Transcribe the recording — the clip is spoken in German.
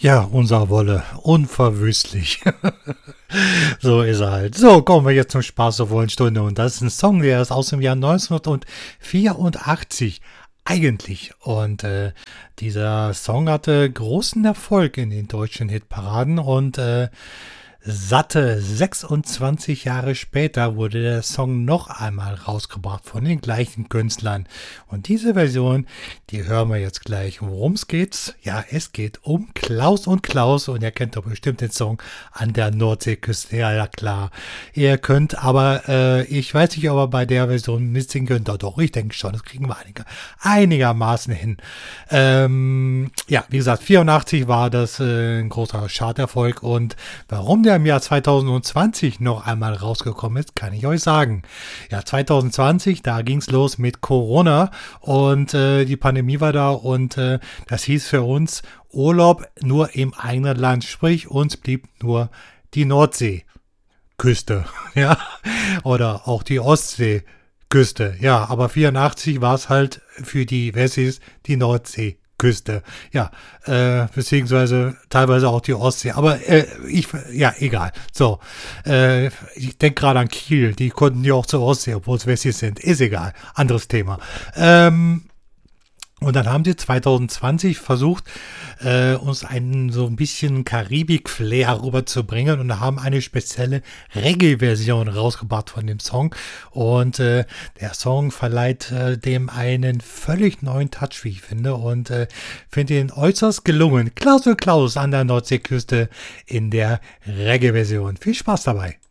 Ja, unser Wolle. Unverwüstlich. So ist er halt. So, kommen wir jetzt zum Spaß der vollen Stunde. Und das ist ein Song, der ist aus dem Jahr 1984 eigentlich. Und dieser Song hatte großen Erfolg in den deutschen Hitparaden und satte 26 Jahre später wurde der Song noch einmal rausgebracht von den gleichen Künstlern. Und diese Version, die hören wir jetzt gleich. Worum es geht? Ja, es geht um Klaus und Klaus. Und ihr kennt doch bestimmt den Song An der Nordseeküste. Ja, ja, klar. Ihr könnt, aber ich weiß nicht, ob ihr bei der Version mitsingen könnt. Doch, ich denke schon, das kriegen wir einigermaßen hin. Ja, wie gesagt, 84 war das ein großer Charterfolg. Und warum der im Jahr 2020 noch einmal rausgekommen ist, kann ich euch sagen. Ja, 2020, da ging es los mit Corona und die Pandemie war da und das hieß für uns Urlaub nur im eigenen Land, sprich uns blieb nur die Nordseeküste, ja, oder auch die Ostseeküste, ja, aber 84 war es halt für die Wessis die Nordsee. Küste, ja, beziehungsweise teilweise auch die Ostsee, aber ja, egal. So, ich denke gerade an Kiel, die konnten ja auch zur Ostsee, obwohl es Wessis sind, ist egal, anderes Thema. Und dann haben sie 2020 versucht, uns einen so ein bisschen Karibik-Flair rüberzubringen und haben eine spezielle Reggae-Version rausgebracht von dem Song. Und der Song verleiht dem einen völlig neuen Touch, wie ich finde. Und finde ihn äußerst gelungen. Klaus und Klaus an der Nordseeküste in der Reggae-Version. Viel Spaß dabei.